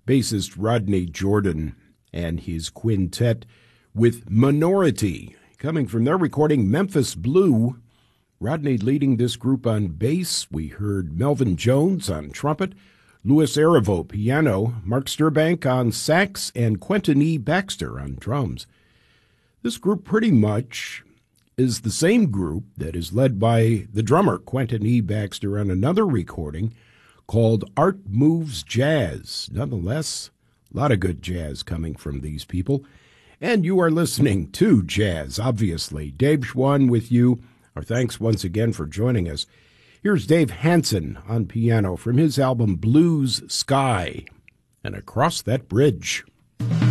bassist Rodney Jordan and his quintet with Minority, coming from their recording Memphis Blue. Rodney leading this group on bass. We heard Melvin Jones on trumpet, Louis Arivo piano, Mark Sturbank on sax, and Quentin E. Baxter on drums. This group pretty much is the same group that is led by the drummer Quentin E. Baxter on another recording called Art Moves Jazz. Nonetheless, a lot of good jazz coming from these people. And you are listening to Jazz, obviously. Dave Schwann with you. Our thanks once again for joining us. Here's Dave Hansen on piano from his album Blues Sky and Across That Bridge.